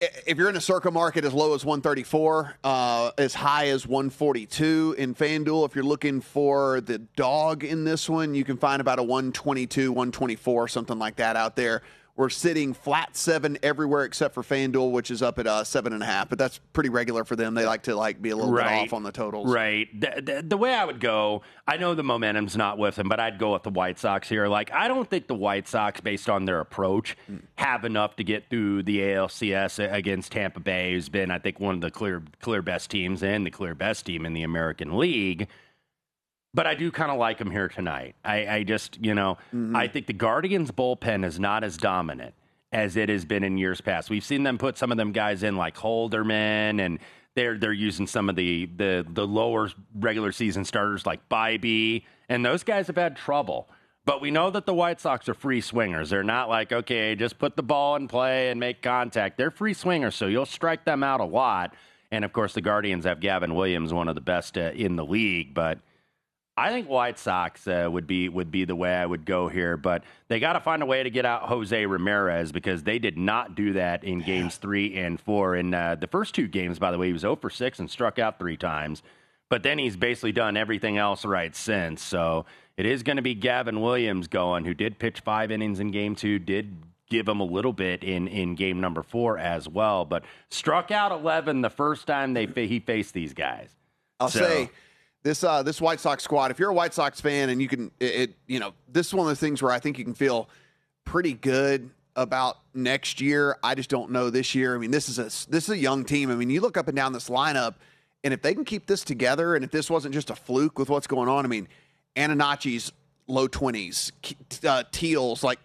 if you're in a circa market, as low as 134, as high as 142 in FanDuel. If you're looking for the dog in this one, you can find about a 122, 124, something like that out there. We're sitting flat 7 everywhere except for FanDuel, which is up at 7.5. But that's pretty regular for them. They like to be a little bit off on the totals. Right. The way I would go, I know the momentum's not with them, but I'd go with the White Sox here. I don't think the White Sox, based on their approach, have enough to get through the ALCS against Tampa Bay, who's been, I think, one of the clear best teams and the clear best team in the American League. But I do kind of like them here tonight. I just, I think the Guardians' bullpen is not as dominant as it has been in years past. We've seen them put some of them guys in like Holderman, and they're using some of the lower regular season starters like Bybee, and those guys have had trouble. But we know that the White Sox are free swingers. They're not like, okay, just put the ball in play and make contact. They're free swingers, so you'll strike them out a lot. And, of course, the Guardians have Gavin Williams, one of the best in the league, but I think White Sox would be the way I would go here, but they got to find a way to get out Jose Ramirez because they did not do that in games 3 and 4. In the first 2 games, by the way, he was 0 for 6 and struck out 3 times, but then he's basically done everything else right since. So it is going to be Gavin Williams going, who did pitch 5 innings in game 2, did give him a little bit in game number 4 as well, but struck out 11 the first time he faced these guys. I'll say this White Sox squad, if you're a White Sox fan and you can, this is one of those things where I think you can feel pretty good about next year. I just don't know this year. I mean, this is a young team. I mean, you look up and down this lineup, and if they can keep this together, and if this wasn't just a fluke with what's going on, I mean, Antonacci's low 20s, Teal's like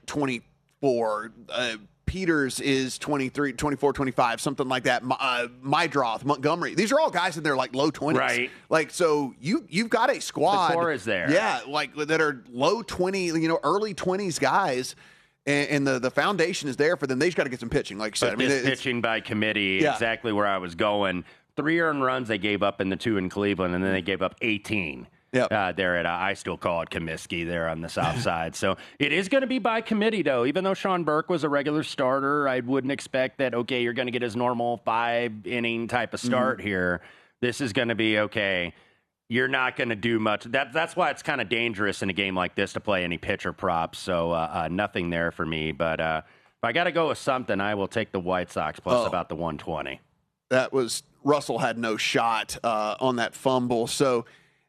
24, Peters is 23, 24, 25, something like that. Mydroth, Montgomery. These are all guys in their low 20s. Right. So you've got a squad. The core is there. Yeah, that are low 20, early 20s guys. And the foundation is there for them. They just got to get some pitching, like you said. Pitching by committee, exactly where I was going. 3 earned runs they gave up in the 2 in Cleveland, and then they gave up 18. There at I still call it Comiskey there on the south side. So it is going to be by committee, though. Even though Sean Burke was a regular starter, I wouldn't expect that, okay, you're going to get his normal 5-inning type of start here. This is going to be, okay, you're not going to do much. That's why it's kind of dangerous in a game like this to play any pitcher props. So nothing there for me. But if I got to go with something, I will take the White Sox plus about the 120. That was Russell had no shot on that fumble. So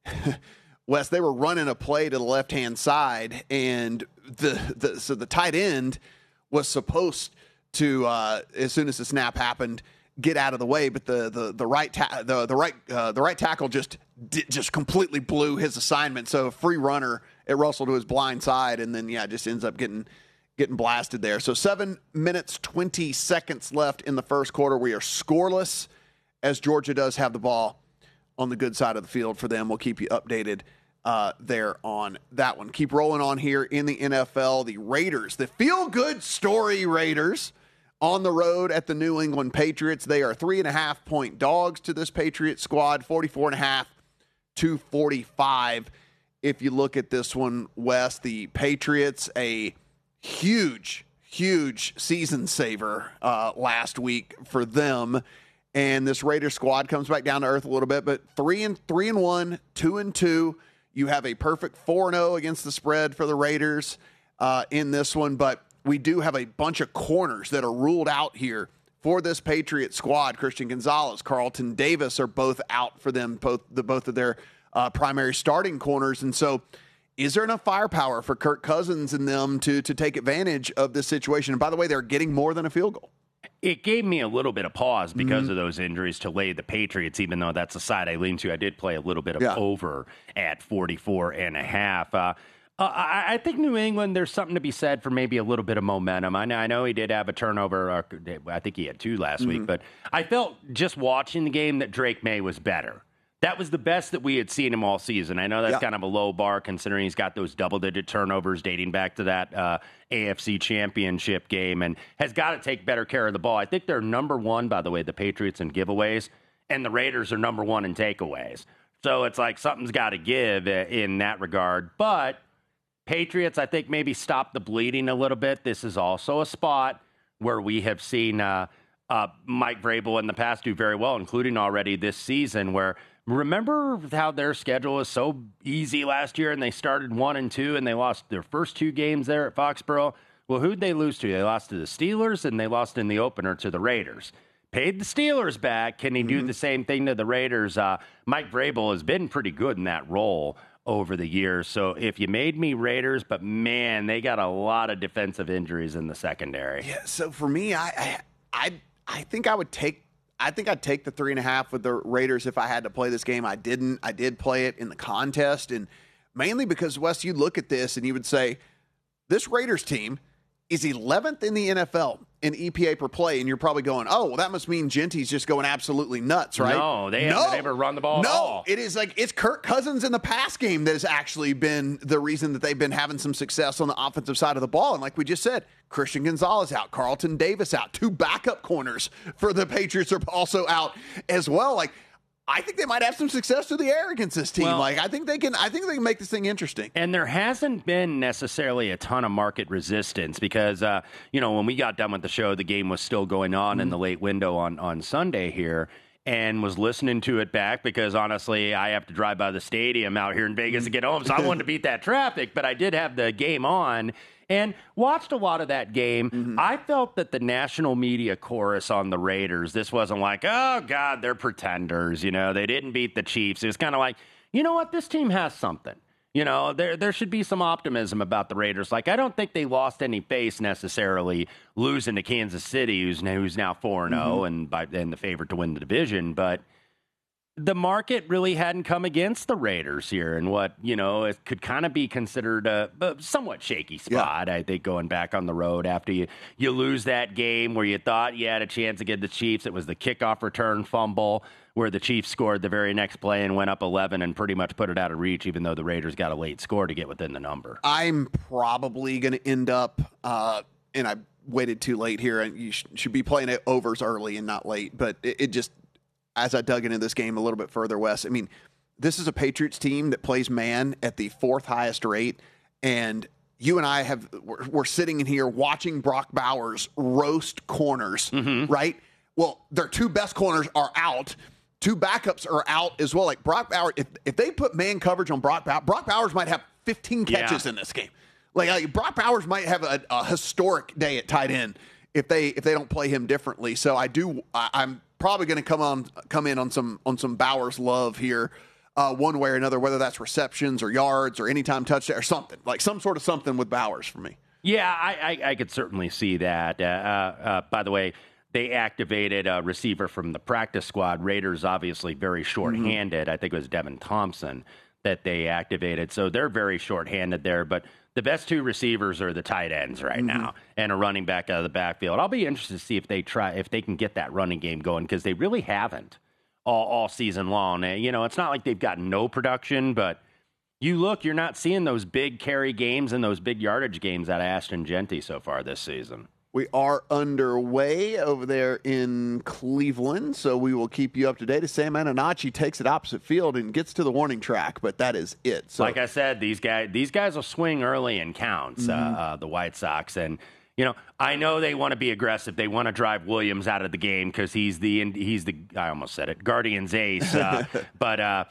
Wes, they were running a play to the left-hand side, and the tight end was supposed to, as soon as the snap happened, get out of the way, but the right tackle just completely blew his assignment. So a free runner at Russell to his blind side, and then just ends up getting blasted there. So 7 minutes 20 seconds left in the first quarter. We are scoreless as Georgia does have the ball on the good side of the field for them. We'll keep you updated there on that one. Keep rolling on here in the NFL. The Raiders, the feel-good story Raiders, on the road at the New England Patriots. They are 3.5-point dogs to this Patriot squad, 44.5 to 45. If you look at this one, Wes, the Patriots, a huge season saver last week for them. And this Raiders squad comes back down to earth a little bit, but 3-1, 2-2. You have a perfect 4-0 against the spread for the Raiders in this one, but we do have a bunch of corners that are ruled out here for this Patriot squad. Christian Gonzalez, Carlton Davis are both out for them, both of their primary starting corners. And so is there enough firepower for Kirk Cousins and them to take advantage of this situation? And by the way, they're getting more than a field goal. It gave me a little bit of pause because of those injuries to lay the Patriots, even though that's the side I lean to. I did play a little bit of over at 44.5. I think New England, there's something to be said for maybe a little bit of momentum. I know he did have a turnover. I think he had 2 last week, but I felt just watching the game that Drake May was better. That was the best that we had seen him all season. I know that's kind of a low bar considering he's got those double-digit turnovers dating back to that AFC Championship game and has got to take better care of the ball. I think they're number 1, by the way, the Patriots in giveaways, and the Raiders are number 1 in takeaways. So it's like something's got to give in that regard. But Patriots, I think, maybe stop the bleeding a little bit. This is also a spot where we have seen Mike Vrabel in the past do very well, including already this season, where remember how their schedule was so easy last year and they started 1-2 and they lost their first 2 games there at Foxborough? Well, who'd they lose to? They lost to the Steelers and they lost in the opener to the Raiders. Paid the Steelers back. Can he do the same thing to the Raiders? Mike Vrabel has been pretty good in that role over the years. So if you made me Raiders, but man, they got a lot of defensive injuries in the secondary. Yeah. So for me, I think I'd take the 3.5 with the Raiders if I had to play this game. I didn't. I did play it in the contest, and mainly because, Wes, you look at this and you would say this Raiders team is 11th in the NFL in EPA per play, and you're probably going, oh, well, that must mean Genty's just going absolutely nuts, right? No, they haven't ever run the ball at all. It is like it's Kirk Cousins in the pass game that has actually been the reason that they've been having some success on the offensive side of the ball. And like we just said, Christian Gonzalez out, Carlton Davis out, 2 backup corners for the Patriots are also out as well. Like, I think they might have some success through the air against this team. Well, I think they can make this thing interesting. And there hasn't been necessarily a ton of market resistance because, when we got done with the show, the game was still going on in the late window on Sunday here, and was listening to it back because, honestly, I have to drive by the stadium out here in Vegas to get home, so I wanted to beat that traffic, but I did have the game on. And watched a lot of that game. I felt that the national media chorus on the Raiders, this wasn't like, oh, God, they're pretenders. They didn't beat the Chiefs. It was kind of like, you know what? This team has something. There should be some optimism about the Raiders. Like, I don't think they lost any face necessarily losing to Kansas City, who's now 4-0 and the favorite to win the division. But the market really hadn't come against the Raiders here in what, it could kind of be considered a somewhat shaky spot, I think, going back on the road after you lose that game where you thought you had a chance against the Chiefs. It was the kickoff return fumble where the Chiefs scored the very next play and went up 11 and pretty much put it out of reach, even though the Raiders got a late score to get within the number. I'm probably going to end up, and I waited too late here, and you should be playing it overs early and not late, but it just, as I dug into this game a little bit further, Wes, I mean, this is a Patriots team that plays man at the 4th highest rate, and you and I we're sitting in here watching Brock Bowers roast corners, right? Well, their 2 best corners are out. 2 backups are out as well. Like Brock Bowers, if they put man coverage on Brock Bowers might have 15 catches in this game. Like Brock Bowers might have a historic day at tight end if they don't play him differently. So I'm probably going to come in on some Bowers love here, one way or another, whether that's receptions or yards or anytime touchdown or something, like some sort of something with Bowers for me. Yeah, I could certainly see that. By the way, they activated a receiver from the practice squad. Raiders obviously very shorthanded. I think it was Devin Thompson that they activated. So they're very shorthanded there, but the best 2 receivers are the tight ends right now and a running back out of the backfield. I'll be interested to see if they can get that running game going because they really haven't all season long. It's not like they've got no production, but you're not seeing those big carry games and those big yardage games out of Ashton Genty so far this season. We are underway over there in Cleveland, so we will keep you up to date as Sam Ananachi takes it opposite field and gets to the warning track, but that is it. So, like I said, these guys will swing early in counts, the White Sox. And, I know they want to be aggressive. They want to drive Williams out of the game because he's the I almost said it, Guardians ace. But,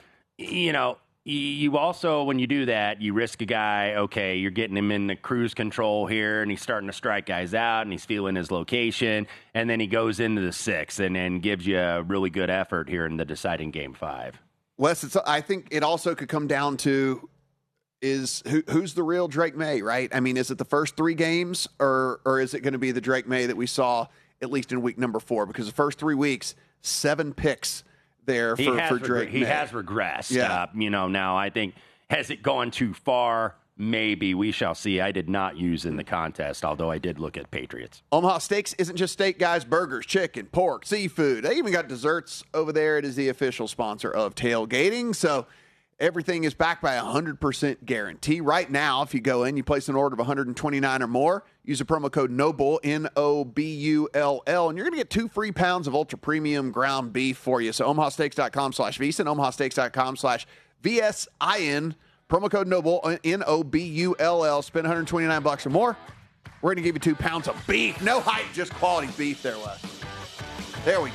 you also, when you do that, you risk a guy, okay, you're getting him in the cruise control here, and he's starting to strike guys out, and he's feeling his location, and then he goes into the 6th and gives you a really good effort here in the deciding Game 5. Wes, I think it also could come down to who's the real Drake May, right? I mean, is it the first 3 games, or is it going to be the Drake May that we saw at least in week number 4? Because the first 3 weeks, 7 picks there for Drake May. He has regressed. Yeah. Now I think, has it gone too far? Maybe. We shall see. I did not use in the contest, although I did look at Patriots. Omaha Steaks isn't just steak, guys. Burgers, chicken, pork, seafood. They even got desserts over there. It is the official sponsor of Tailgating. So everything is backed by 100% guarantee. Right now, if you go in, you place an order of $129 or more, use the promo code NOBULL, NOBULL, and you're going to get 2 free pounds of ultra premium ground beef for you. So omahasteaks.com/Visa and omahasteaks.com/VSIN. Promo code NOBULL, NOBULL. Spend $129 or more. We're going to give you 2 pounds of beef. No hype, just quality beef there, Wes. There we go.